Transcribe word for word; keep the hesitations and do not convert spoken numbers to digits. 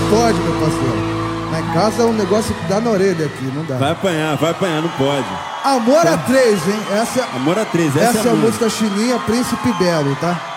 pode, meu parceiro. Lá em casa é um negócio que dá na orelha aqui, não dá. Vai apanhar, vai apanhar, não pode. Amor a três, hein? Essa, Amor a três, essa, essa é a é a música. música chininha Príncipe Belo, tá?